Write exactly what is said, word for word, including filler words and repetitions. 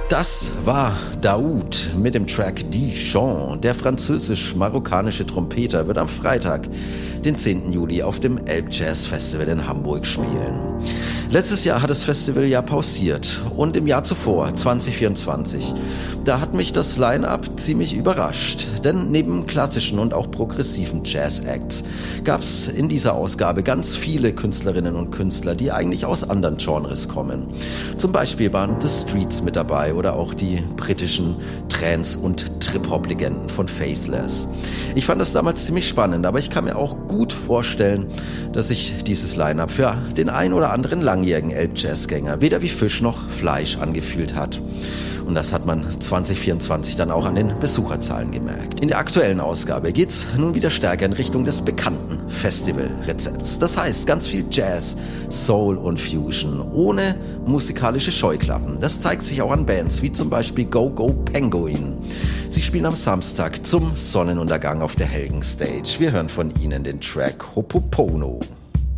Das war Daoud mit dem Track Dijon. Der französisch-marokkanische Trompeter wird am Freitag, den zehnten Juli, auf dem Elbjazz Festival in Hamburg spielen. Letztes Jahr hat das Festival ja pausiert und im Jahr zuvor, zwanzig vierundzwanzig, da hat mich das Line-Up ziemlich überrascht. Denn neben klassischen und auch progressiven Jazz-Acts gab es in dieser Ausgabe ganz viele Künstlerinnen und Künstler, die eigentlich aus anderen Genres kommen. Zum Beispiel waren The Streets mit dabei oder auch die britischen Trance- und Trip-Hop-Legenden von Faceless. Ich fand das damals ziemlich spannend, aber ich kann mir auch gut vorstellen, dass sich dieses Line-Up für den ein oder anderen langjährigen Elbjazz-Gänger weder wie Fisch noch Fleisch angefühlt hat. Und das hat man zwanzig vierundzwanzig dann auch an den Besucherzahlen gemerkt. In der aktuellen Ausgabe geht's nun wieder stärker in Richtung des bekannten Festival-Rezepts. Das heißt, ganz viel Jazz, Soul und Fusion, ohne musikalische Scheuklappen. Das zeigt sich auch an Bands wie zum Beispiel Go Go Penguin. Sie spielen am Samstag zum Sonnenuntergang auf der Helgen Stage. Wir hören von ihnen den Track Hopopono.